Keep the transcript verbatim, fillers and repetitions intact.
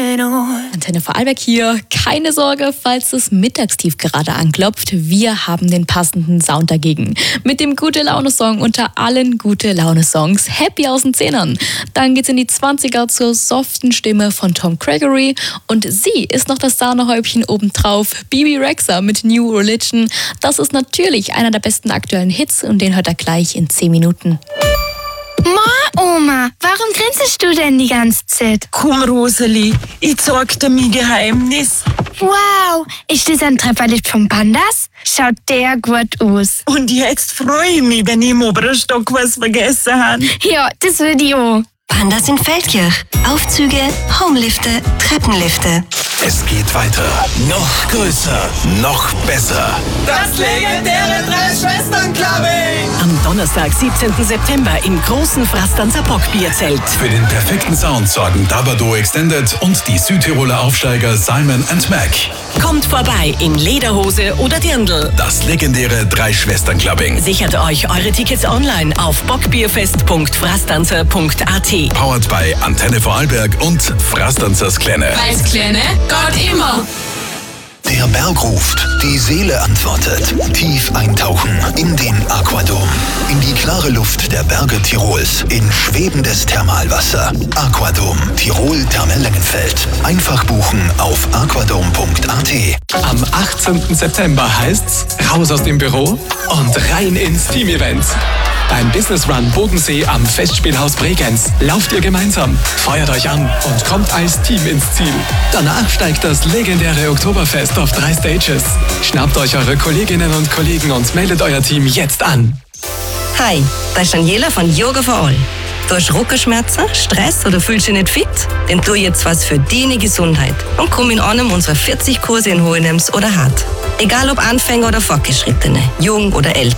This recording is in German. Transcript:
Antenne Vorarlberg hier. Keine Sorge, falls das Mittagstief gerade anklopft. Wir haben den passenden Sound dagegen. Mit dem Gute-Laune-Song unter allen Gute-Laune-Songs. Happy aus den Zehnern. Dann geht's in die zwanziger zur soften Stimme von Tom Gregory. Und sie ist noch das Sahnehäubchen obendrauf. Bebe Rexha mit New Religion. Das ist natürlich einer der besten aktuellen Hits und den hört er gleich in zehn Minuten. Ma, Oma, warum grinst du denn die ganze Zeit? Komm, Roseli, ich zeig dir mein Geheimnis. Wow, ist das ein Trefferlift vom Pandas? Schaut der gut aus. Und jetzt freue ich mich, wenn ich im oberen Stock was vergessen habe. Ja, das will ich auch. Pandas in Feldkirch. Aufzüge, Homelifte, Treppenlifte. Es geht weiter. Noch größer, noch besser. Das legendäre Drei-Schwestern-Clubbing. Am Donnerstag, siebzehnten September im großen Frastanzer Bockbierzelt. Für den perfekten Sound sorgen Dabado Extended und die Südtiroler Aufsteiger Simon and Mac. Kommt vorbei in Lederhose oder Dirndl. Das legendäre Drei-Schwestern-Clubbing. Sichert euch eure Tickets online auf bockbierfest punkt frastanzer punkt a t. Powered by Antenne Vorarlberg und Frastanzers Kleine. Weil's Kleine geht immer. Der Berg ruft, die Seele antwortet. Tief eintauchen in den Aquadom. In die klare Luft der Berge Tirols. In schwebendes Thermalwasser. Aquadom, Tirol Thermellengenfeld. Einfach buchen auf aquadom punkt a t. Am achtzehnten September heißt's raus aus dem Büro und rein ins Team-Event. Beim Business Run Bodensee am Festspielhaus Bregenz lauft ihr gemeinsam, feuert euch an und kommt als Team ins Ziel. Danach steigt das legendäre Oktoberfest auf drei Stages. Schnappt euch eure Kolleginnen und Kollegen und meldet euer Team jetzt an. Hi, da ist Daniela von Yoga for All. Du hast Rückenschmerzen, Stress oder fühlst dich nicht fit? Dann tu jetzt was für deine Gesundheit und komm in einem unserer vierzig Kurse in Hohenems oder Hart. Egal ob Anfänger oder Fortgeschrittene, jung oder älter.